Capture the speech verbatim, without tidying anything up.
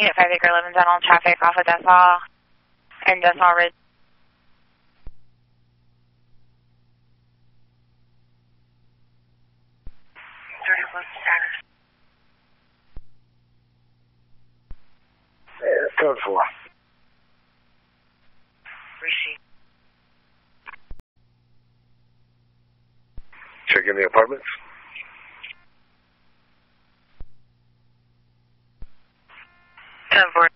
Unit five Acre eleven Dental traffic off of Decimal and Decimal Ridge. thirty-one status. Uh, third floor. Receive. Check in the apartments. Ten four.